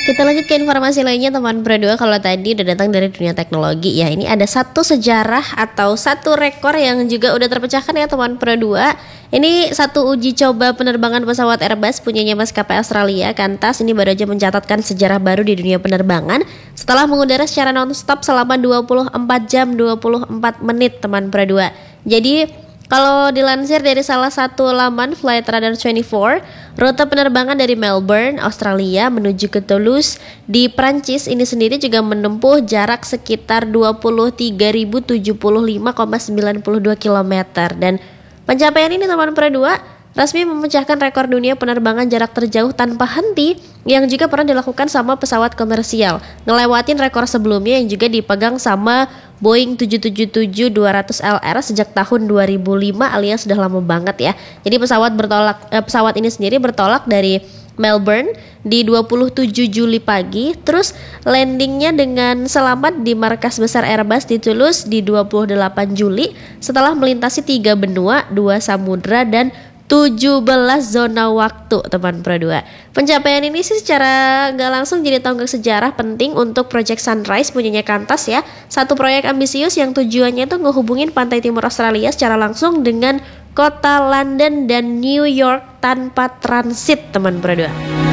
Kita lanjut ke informasi lainnya teman Pro 2. Kalau tadi udah datang dari dunia teknologi ya, ini ada satu sejarah atau satu rekor yang juga udah terpecahkan ya teman Pro 2. Ini satu uji coba penerbangan pesawat Airbus punyanya maskapai Australia, Qantas. Ini baru aja mencatatkan sejarah baru di dunia penerbangan setelah mengudara secara non-stop selama 24 jam 24 menit teman Pro 2. Jadi kalau dilansir dari salah satu laman Flightradar 24, rute penerbangan dari Melbourne, Australia menuju ke Toulouse di Prancis ini sendiri juga menempuh jarak sekitar 23.075,92 km. Dan pencapaian ini teman Pro 2 resmi memecahkan rekor dunia penerbangan jarak terjauh tanpa henti yang juga pernah dilakukan sama pesawat komersial, ngelewatin rekor sebelumnya yang juga dipegang sama Boeing 777-200 LR sejak tahun 2005 alias sudah lama banget ya. Jadi pesawat ini sendiri bertolak dari Melbourne di 27 Juli pagi, terus landingnya dengan selamat di markas besar Airbus di Toulouse di 28 Juli setelah melintasi 3 benua, 2 samudra dan 17 zona waktu teman Pro 2. Pencapaian ini sih secara gak langsung jadi tonggak sejarah penting untuk Project Sunrise punyanya Qantas ya. Satu proyek ambisius yang tujuannya itu ngehubungin pantai timur Australia secara langsung dengan kota London dan New York tanpa transit teman Pro 2.